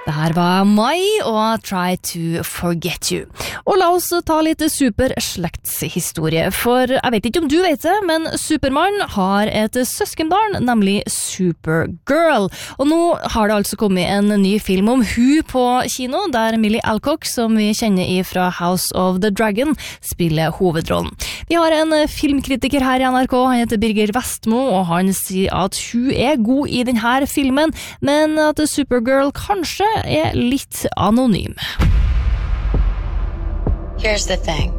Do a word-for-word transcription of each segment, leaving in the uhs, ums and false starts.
Det her var Mai og Try to Forget You. Og la oss ta litt superslektshistorie, for jeg vet ikke om du vet det, men Superman har et søskenbarn, nemlig Supergirl. Og nå har det altså kommet en ny film om hun på kino, der Millie Alcock, som vi kjenner fra House of the Dragon, spiller hovedrollen. Vi har en filmkritiker her i N R K, han heter Birger Vestmo, og han sier at hun er god i denne filmen, men at Supergirl kanskje er litt anonym. Here's the thing.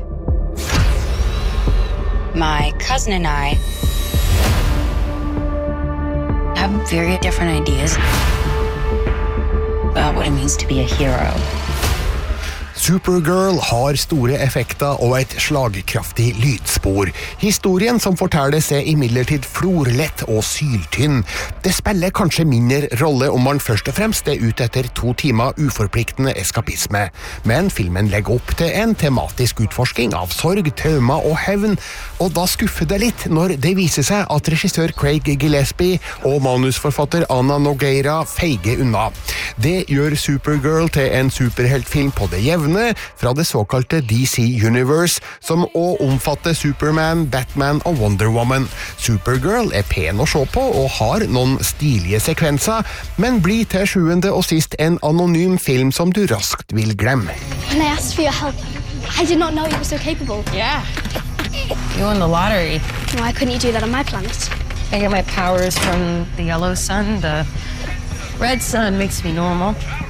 My cousin and I have very different ideas about what it means to be a hero. Supergirl har store effekter og et slagkraftig lydspor. Historien som fortelles er imidlertid florlett og syltynn. Det spiller kanskje mindre rolle om man først og fremst er ute etter to timer uforpliktende eskapisme. Men filmen legger opp til en tematisk utforsking av sorg, traumer og hevn, og da skuffer det litt når det viser seg at regissør Craig Gillespie og manusforfatter Anna Nogueira feiger unna. Det gjør Supergirl til en superheltfilm på det jevne, fra det såkalte D C Universe, som også omfatter Superman, Batman og Wonder Woman. Supergirl er pen å se på og har noen stilige sekvenser, men blir til sjuende og sist en anonym film som du raskt vil glemme. When I asked for your help, I did not know you were so capable. Yeah. You won the lottery. Why couldn't you do that on my planet? I get my powers from the yellow sun. The red sun makes me normal.